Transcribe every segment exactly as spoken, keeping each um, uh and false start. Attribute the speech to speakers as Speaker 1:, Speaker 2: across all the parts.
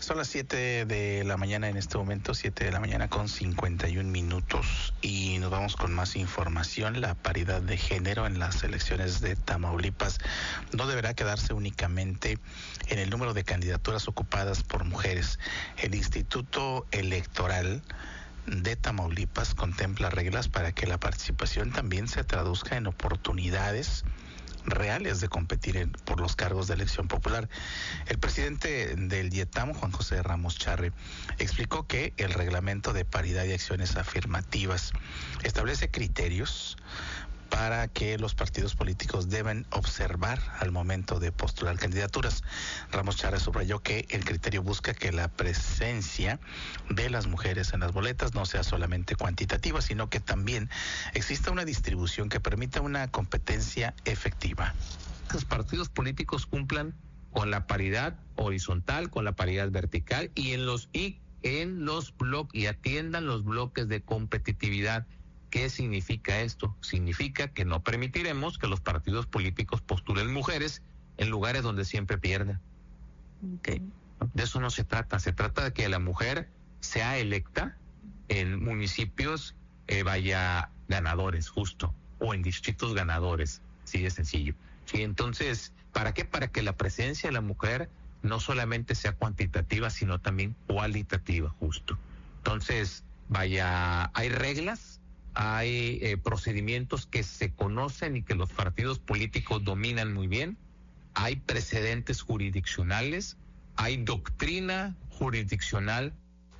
Speaker 1: Son las siete de la mañana en este momento, siete de la mañana con cincuenta y un minutos, y nos vamos con más información. La paridad de género en las elecciones de Tamaulipas no deberá quedarse únicamente en el número de candidaturas ocupadas por mujeres. El Instituto Electoral de Tamaulipas contempla reglas para que la participación también se traduzca en oportunidades reales de competir en, por los cargos de elección popular. El presidente del IETAM, Juan José Ramos Charre, explicó que el reglamento de paridad y acciones afirmativas establece criterios para que los partidos políticos deben observar al momento de postular candidaturas. Ramos Charre subrayó que el criterio busca que la presencia de las mujeres en las boletas no sea solamente cuantitativa, sino que también exista una distribución que permita una competencia efectiva.
Speaker 2: Los partidos políticos cumplan con la paridad horizontal, con la paridad vertical y en los y en los bloques y atiendan los bloques de competitividad. ¿Qué significa esto? Significa que no permitiremos que los partidos políticos postulen mujeres en lugares donde siempre pierden. Okay. De eso no se trata. Se trata de que la mujer sea electa en municipios eh, vaya ganadores, justo, o en distritos ganadores. Así de sencillo. Y entonces, ¿para qué? Para que la presencia de la mujer no solamente sea cuantitativa, sino también cualitativa, justo. Entonces, vaya, hay reglas. Hay eh, procedimientos que se conocen y que los partidos políticos dominan muy bien. Hay precedentes jurisdiccionales, hay doctrina jurisdiccional.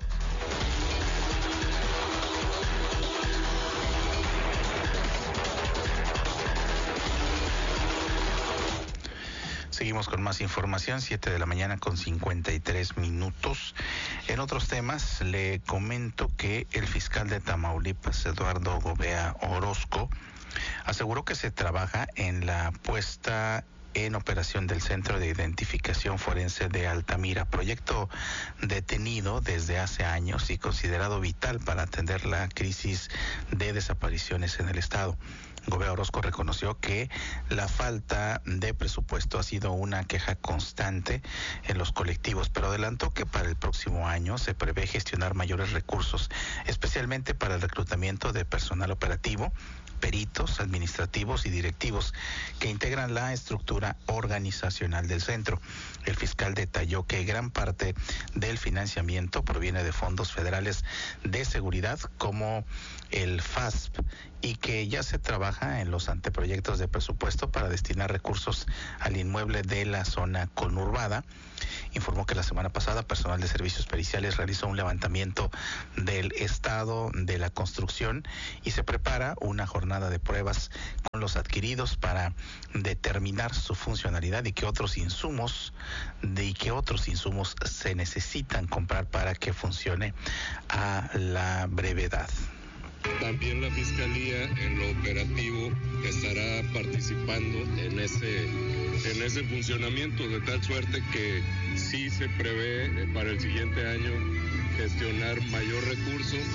Speaker 1: Seguimos con más información, siete de la mañana con cincuenta y tres minutos. En otros temas, le comento que el fiscal de Tamaulipas, Eduardo Gobea Orozco, aseguró que se trabaja en la puesta en operación del Centro de Identificación Forense de Altamira, proyecto detenido desde hace años y considerado vital para atender la crisis de desapariciones en el estado. Gobea Orozco reconoció que la falta de presupuesto ha sido una queja constante en los colectivos, pero adelantó que para el próximo año se prevé gestionar mayores recursos, especialmente para el reclutamiento de personal operativo, peritos, administrativos y directivos que integran la estructura organizacional del centro. El fiscal detalló que gran parte del financiamiento proviene de fondos federales de seguridad como el F A S P y que ya se trabaja en los anteproyectos de presupuesto para destinar recursos al inmueble de la zona conurbada. Informó que la semana pasada personal de servicios periciales realizó un levantamiento del estado de la construcción y se prepara una jornada de pruebas con los adquiridos para determinar su funcionalidad y qué otros insumos de y qué otros insumos se necesitan comprar para que funcione a la brevedad.
Speaker 3: También la Fiscalía en lo operativo estará participando en ese, en ese funcionamiento, de tal suerte que sí se prevé para el siguiente año gestionar mayor recurso